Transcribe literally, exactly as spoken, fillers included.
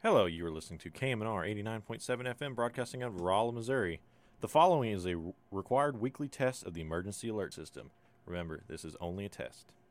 Hello, you are listening to K M N R eighty-nine point seven F M broadcasting out of Rolla, Missouri. The following is a r- required weekly test of the emergency alert system. Remember, this is only a test.